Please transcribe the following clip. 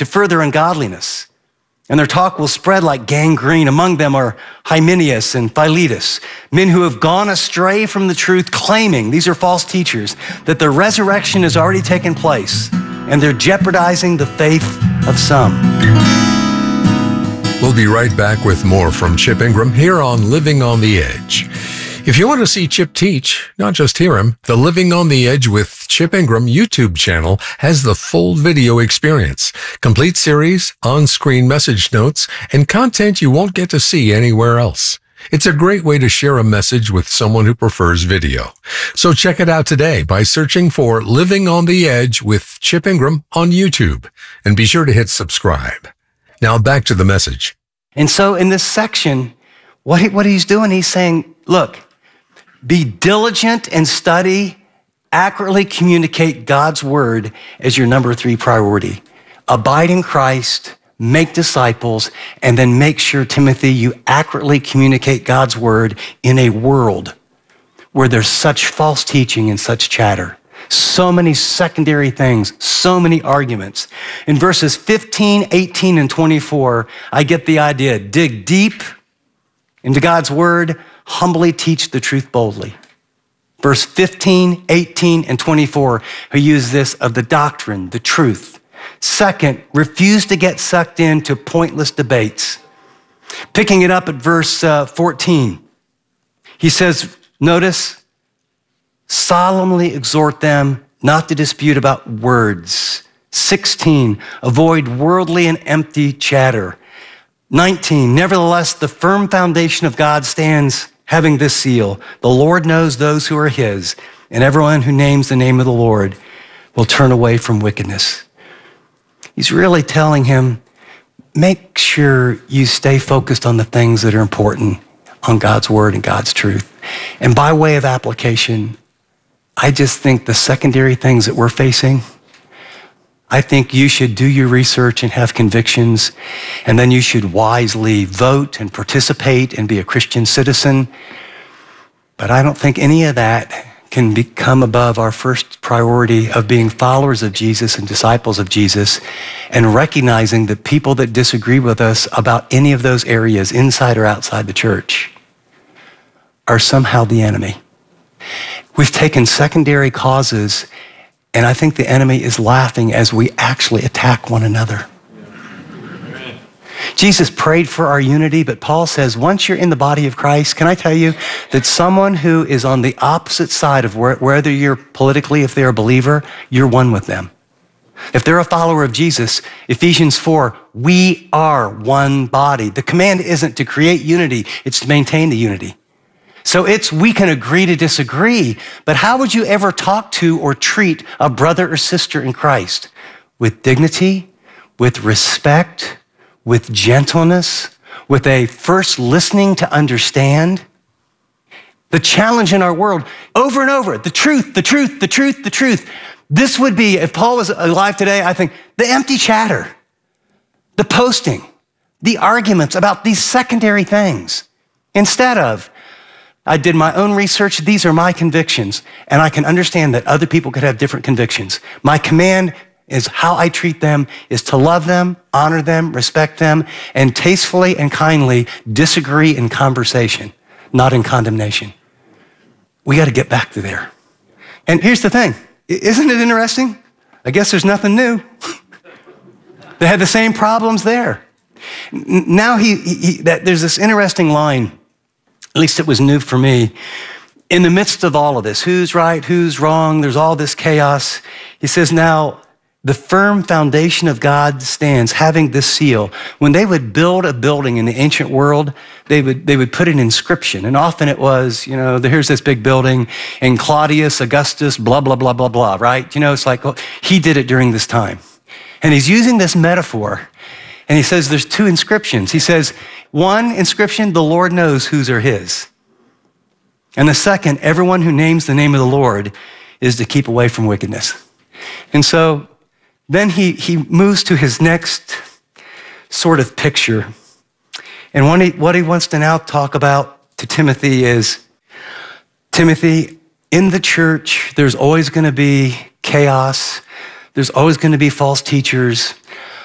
to further ungodliness. And their talk will spread like gangrene. Among them are Hymenaeus and Philetus, men who have gone astray from the truth, claiming, these are false teachers, that the resurrection has already taken place, and they're jeopardizing the faith of some. We'll be right back with more from Chip Ingram here on Living on the Edge. If you want to see Chip teach, not just hear him, the Living on the Edge with Chip Ingram YouTube channel has the full video experience, complete series, on-screen message notes, and content you won't get to see anywhere else. It's a great way to share a message with someone who prefers video. So check it out today by searching for Living on the Edge with Chip Ingram on YouTube. And be sure to hit subscribe. Now back to the message. And so in this section, what he's doing, he's saying, look, be diligent and study, accurately communicate God's word as your number 3 priority. Abide in Christ, make disciples, and then make sure, Timothy, you accurately communicate God's word in a world where there's such false teaching and such chatter. So many secondary things, so many arguments. In verses 15, 18, and 24, I get the idea. Dig deep into God's word, humbly teach the truth boldly. Verse 15, 18, and 24, who use this of the doctrine, the truth. Second, refuse to get sucked into pointless debates. Picking it up at verse 14, he says, notice, solemnly exhort them not to dispute about words. 16, avoid worldly and empty chatter. 19, nevertheless, the firm foundation of God stands, having this seal: the Lord knows those who are his, and everyone who names the name of the Lord will turn away from wickedness. He's really telling him, make sure you stay focused on the things that are important, on God's word and God's truth. And by way of application, I just think the secondary things that we're facing, I think you should do your research and have convictions, and then you should wisely vote and participate and be a Christian citizen. But I don't think any of that can become above our first priority of being followers of Jesus and disciples of Jesus, and recognizing that people that disagree with us about any of those areas, inside or outside the church, are somehow the enemy. We've taken secondary causes, and I think the enemy is laughing as we actually attack one another. Jesus prayed for our unity, but Paul says, once you're in the body of Christ, can I tell you that someone who is on the opposite side of whether you're politically, if they're a believer, you're one with them. If they're a follower of Jesus, Ephesians 4, we are one body. The command isn't to create unity, it's to maintain the unity. So we can agree to disagree, but how would you ever talk to or treat a brother or sister in Christ? With dignity, with respect, with gentleness, with a first listening to understand. The challenge in our world, over and over, the truth, the truth, the truth, the truth. This would be, if Paul was alive today, I think, the empty chatter, the posting, the arguments about these secondary things. Instead of, I did my own research, these are my convictions, and I can understand that other people could have different convictions. My command is how I treat them is to love them, honor them, respect them, and tastefully and kindly disagree in conversation, not in condemnation. We got to get back to there. And here's the thing. Isn't it interesting? I guess there's nothing new. They had the same problems there. Now there's this interesting line, at least it was new for me. In the midst of all of this, who's right, who's wrong, there's all this chaos. He says, now, the firm foundation of God stands, having this seal. When they would build a building in the ancient world, they would put an inscription. And often it was, here's this big building, and Claudius, Augustus, blah, blah, blah, blah, blah, right? It's like, well, he did it during this time. And he's using this metaphor, and he says there's two inscriptions. He says, one inscription, the Lord knows whose are his. And the second, everyone who names the name of the Lord is to keep away from wickedness. And so then he moves to his next sort of picture. And what he wants to now talk about to Timothy is, Timothy, in the church, there's always going to be chaos. There's always going to be false teachers.